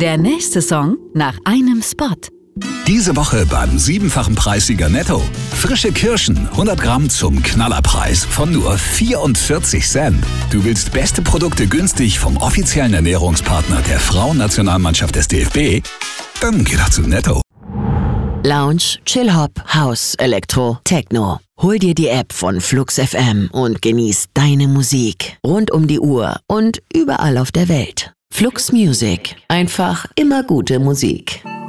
Der nächste Song nach einem Spot. Diese Woche beim 7-fachen Preissieger Netto. Frische Kirschen, 100 Gramm zum Knallerpreis von nur 44 Cent. Du willst beste Produkte günstig vom offiziellen Ernährungspartner der Frauennationalmannschaft des DFB? Dann geh doch zu Netto. Lounge, Chill-Hop, House, Elektro, Techno. Hol dir die App von Flux FM und genieß deine Musik. Rund um die Uhr und überall auf der Welt. Flux Music. Einfach immer gute Musik.